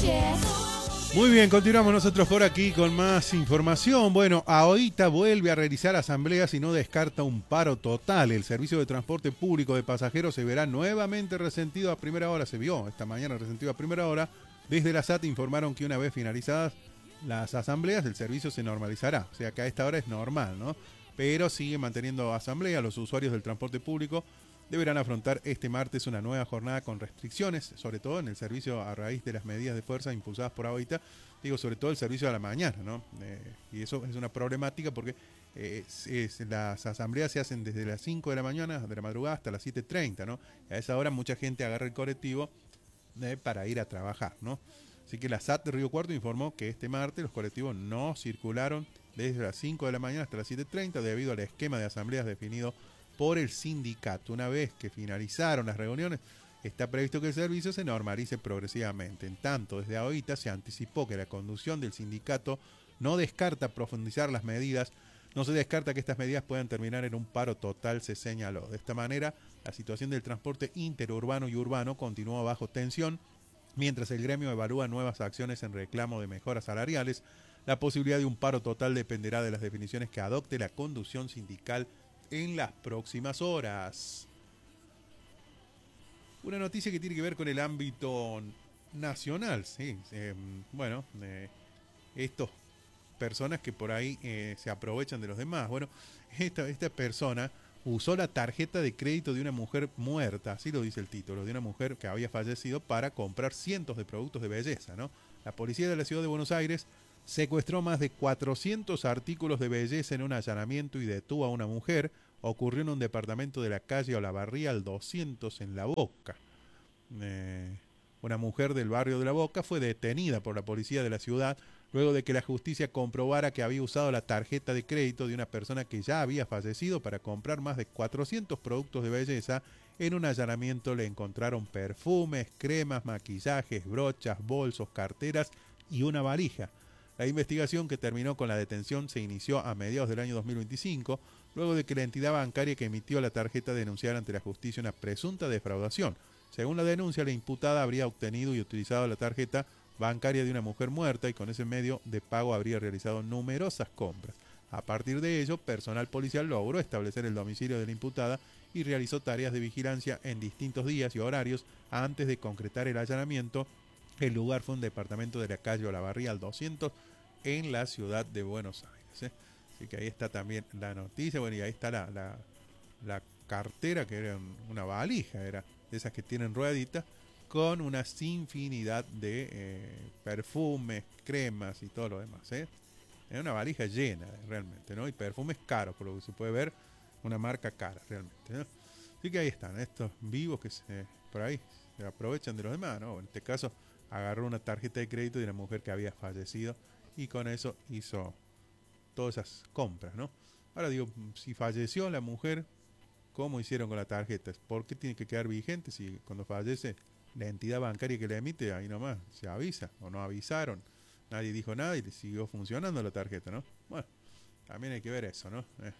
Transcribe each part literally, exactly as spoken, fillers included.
Muy bien, continuamos nosotros por aquí con más información. Bueno, AOITA vuelve a realizar asambleas y no descarta un paro total. El servicio de transporte público de pasajeros se verá nuevamente resentido a primera hora. Se vio esta mañana resentido a primera hora. Desde la S A T informaron que una vez finalizadas las asambleas, el servicio se normalizará. O sea que a esta hora es normal, ¿no? Pero sigue manteniendo asamblea. Los usuarios del transporte público deberán afrontar este martes una nueva jornada con restricciones, sobre todo en el servicio a raíz de las medidas de fuerza impulsadas por AOITA, digo, sobre todo el servicio a la mañana, ¿no? Eh, y eso es una problemática porque eh, es, es, las asambleas se hacen desde las cinco de la mañana, de la madrugada, hasta las siete treinta, ¿no? Y a esa hora mucha gente agarra el colectivo eh, para ir a trabajar, ¿no? Así que la S A T de Río Cuarto informó que este martes los colectivos no circularon desde las cinco de la mañana hasta las siete treinta debido al esquema de asambleas definido por el sindicato. Una vez que finalizaron las reuniones, está previsto que el servicio se normalice progresivamente. En tanto, desde AOITA se anticipó que la conducción del sindicato no descarta profundizar las medidas. No se descarta que estas medidas puedan terminar en un paro total, se señaló. De esta manera, la situación del transporte interurbano y urbano continúa bajo tensión, mientras el gremio evalúa nuevas acciones en reclamo de mejoras salariales. La posibilidad de un paro total dependerá de las definiciones que adopte la conducción sindical en las próximas horas. Una noticia que tiene que ver con el ámbito nacional, sí. Eh, bueno, eh, estas personas que por ahí eh, se aprovechan de los demás. Bueno, esta, esta persona usó la tarjeta de crédito de una mujer muerta, así lo dice el título, de una mujer que había fallecido para comprar cientos de productos de belleza, ¿no? La policía de la ciudad de Buenos Aires secuestró más de cuatrocientos artículos de belleza en un allanamiento y detuvo a una mujer. Ocurrió en un departamento de la calle Olavarría al doscientos en La Boca. Eh, una mujer del barrio de La Boca fue detenida por la policía de la ciudad luego de que la justicia comprobara que había usado la tarjeta de crédito de una persona que ya había fallecido para comprar más de cuatrocientos productos de belleza. En un allanamiento le encontraron perfumes, cremas, maquillajes, brochas, bolsos, carteras y una valija. La investigación, que terminó con la detención, se inició a mediados del año dos mil veinticinco, luego de que la entidad bancaria que emitió la tarjeta denunciara ante la justicia una presunta defraudación. Según la denuncia, la imputada habría obtenido y utilizado la tarjeta bancaria de una mujer muerta y con ese medio de pago habría realizado numerosas compras. A partir de ello, personal policial logró establecer el domicilio de la imputada y realizó tareas de vigilancia en distintos días y horarios antes de concretar el allanamiento. El lugar fue un departamento de la calle Olavarría al doscientos en la ciudad de Buenos Aires. ¿eh? Así que ahí está también la noticia. Bueno, y ahí está la, la, la cartera, que era una valija, era de esas que tienen rueditas, con una infinidad de eh, perfumes, cremas y todo lo demás. ¿eh? Es una valija llena realmente, ¿no? Y perfumes caros, por lo que se puede ver, una marca cara realmente, ¿no? Así que ahí están, estos vivos que se, por ahí se aprovechan de los demás, ¿no? En este caso, agarró una tarjeta de crédito de una mujer que había fallecido y con eso hizo todas esas compras, ¿no? Ahora digo, si falleció la mujer, ¿cómo hicieron con la tarjeta? ¿Por qué tiene que quedar vigente si cuando fallece la entidad bancaria que la emite, ahí nomás se avisa o no avisaron? Nadie dijo nada y le siguió funcionando la tarjeta, ¿no? Bueno, también hay que ver eso, ¿no? Eh.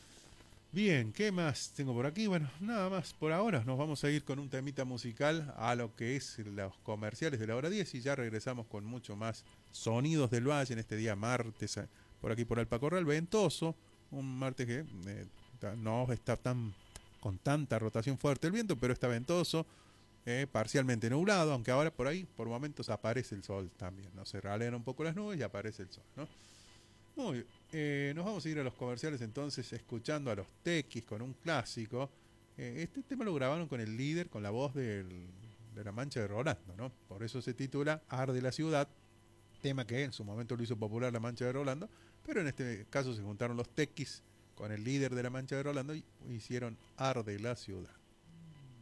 Bien, ¿qué más tengo por aquí? Bueno, nada más por ahora. Nos vamos a ir con un temita musical a lo que es los comerciales de la hora diez y ya regresamos con mucho más sonidos del valle en este día martes, por aquí por Alpacorral, ventoso, un martes que eh, no está tan con tanta rotación fuerte el viento, pero está ventoso, eh, parcialmente nublado, aunque ahora por ahí por momentos aparece el sol también, ¿no? Se ralean un poco las nubes y aparece el sol, ¿no? Muy bien. Eh, nos vamos a ir a los comerciales entonces escuchando a los Tequis con un clásico. Eh, este tema lo grabaron con el líder, con la voz del, de La Mancha de Rolando, ¿no? Por eso se titula Arde la Ciudad, tema que en su momento lo hizo popular La Mancha de Rolando, pero en este caso se juntaron los Tequis con el líder de La Mancha de Rolando y hicieron Arde la Ciudad.